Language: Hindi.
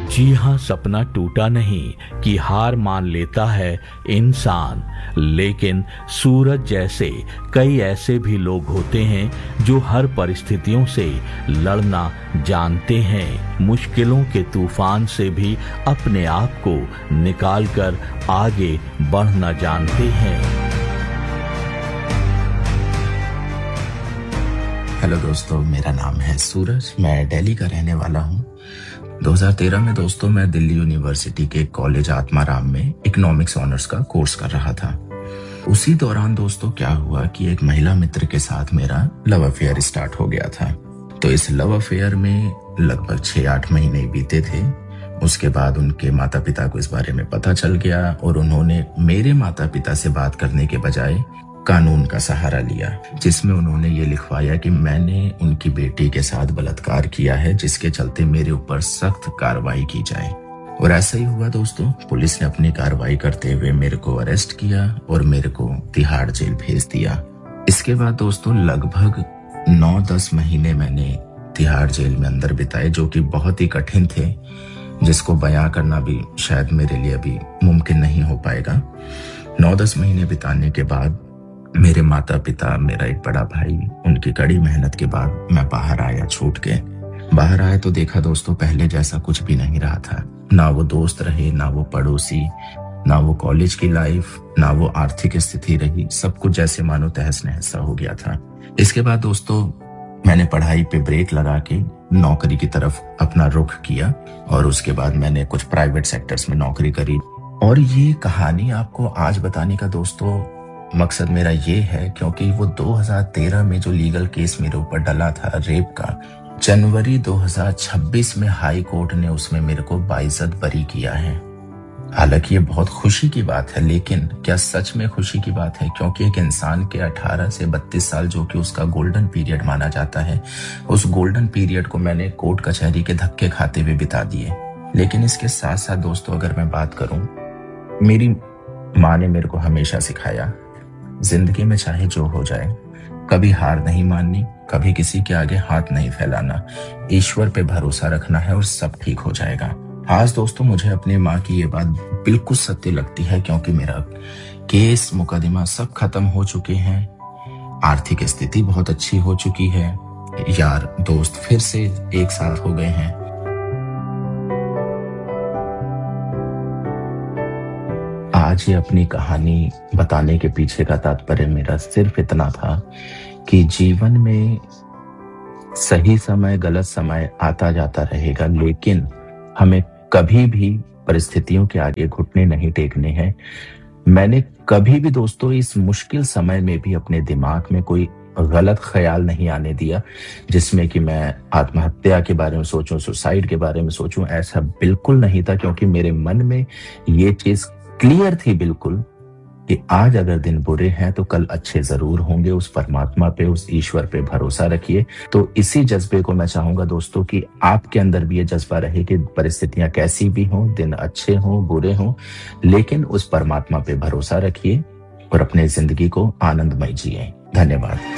जी हाँ, सपना टूटा नहीं कि हार मान लेता है इंसान, लेकिन सूरज जैसे कई ऐसे भी लोग होते हैं जो हर परिस्थितियों से लड़ना जानते हैं, मुश्किलों के तूफान से भी अपने आप को निकालकर आगे बढ़ना जानते हैं। हेलो दोस्तों, मेरा नाम है सूरज। मैं दिल्ली का रहने वाला हूँ। 2013 में दोस्तों मैं दिल्ली यूनिवर्सिटी के कॉलेज आत्माराम में इकोनॉमिक्स ऑनर्स का कोर्स कर रहा था। उसी दौरान दोस्तों क्या हुआ कि एक महिला मित्र के साथ मेरा लव अफेयर स्टार्ट हो गया था। तो इस लव अफेयर में लगभग 6-8 महीने बीते थे। उसके बाद उनके माता पिता को इस बारे में पता चल गया और उन्होंने मेरे माता पिता से बात करने के बजाय कानून का सहारा लिया, जिसमें उन्होंने ये लिखवाया कि मैंने उनकी बेटी के साथ बलात्कार किया है, जिसके चलते मेरे ऊपर सख्त कार्रवाई की जाए। और ऐसा ही हुआ दोस्तों। पुलिस ने अपनी कार्रवाई करते हुए मेरे को अरेस्ट किया और मेरे को तिहाड़ जेल भेज दिया। इसके बाद दोस्तों लगभग 9-10 महीने मैंने तिहाड़ जेल में अंदर बिताए, जो कि बहुत ही कठिन थे, जिसको बयां करना भी शायद मेरे लिए अभी मुमकिन नहीं हो पाएगा। 9-10 महीने बिताने के बाद मेरे माता पिता, मेरा एक बड़ा भाई, उनकी कड़ी मेहनत के बाद मैं बाहर आया। छूट के बाहर आया तो देखा दोस्तों पहले जैसा कुछ भी नहीं रहा था। ना वो दोस्त रहे, ना वो पड़ोसी, ना वो कॉलेज की लाइफ, ना वो आर्थिक स्थिति रही। सब कुछ जैसे मानो तहस नहस हो गया था। इसके बाद दोस्तों मैंने पढ़ाई पे ब्रेक लगा के नौकरी की तरफ अपना रुख किया और उसके बाद मैंने कुछ प्राइवेट सेक्टर्स में नौकरी करी। और ये कहानी आपको आज बताने का दोस्तों मकसद मेरा ये है क्योंकि वो 2013 में जो लीगल केस मेरे ऊपर डला था रेप का, जनवरी 2026 में हाई कोर्ट ने उसमें मेरे को बाइज्जत बरी किया है। हालांकि ये बहुत खुशी की बात है, लेकिन क्या सच में खुशी की बात है? क्योंकि एक इंसान के 18 से 32 साल जो कि उसका गोल्डन पीरियड माना जाता है, उस गोल्डन पीरियड को मैंने कोर्ट कचहरी के धक्के खाते हुए बिता दिए। लेकिन इसके साथ साथ दोस्तों अगर मैं बात करूं, मेरी माँ ने मेरे को हमेशा सिखाया जिंदगी में चाहे जो हो जाए कभी हार नहीं माननी, कभी किसी के आगे हाथ नहीं फैलाना, ईश्वर पे भरोसा रखना है और सब ठीक हो जाएगा। आज दोस्तों मुझे अपनी माँ की ये बात बिल्कुल सत्य लगती है, क्योंकि मेरा केस मुकदमा सब खत्म हो चुके हैं, आर्थिक स्थिति बहुत अच्छी हो चुकी है, यार दोस्त फिर से एक साथ हो गए हैं। आज ये अपनी कहानी बताने के पीछे का तात्पर्य मेरा सिर्फ इतना था कि जीवन में सही समय गलत समय आता जाता रहेगा, लेकिन हमें कभी भी परिस्थितियों के आगे घुटने नहीं टेकने हैं। मैंने कभी भी दोस्तों इस मुश्किल समय में भी अपने दिमाग में कोई गलत ख्याल नहीं आने दिया जिसमें कि मैं आत्महत्या के बारे में सोचूं, सुसाइड के बारे में सोचूं। ऐसा बिल्कुल नहीं था, क्योंकि मेरे मन में ये चीज क्लियर थी बिल्कुल कि आज अगर दिन बुरे हैं तो कल अच्छे जरूर होंगे। उस परमात्मा पे, उस ईश्वर पे भरोसा रखिए। तो इसी जज्बे को मैं चाहूंगा दोस्तों कि आपके अंदर भी ये जज्बा रहे कि परिस्थितियां कैसी भी हों, दिन अच्छे हों बुरे हों, लेकिन उस परमात्मा पे भरोसा रखिए और अपने जिंदगी को आनंदमय जिए। धन्यवाद।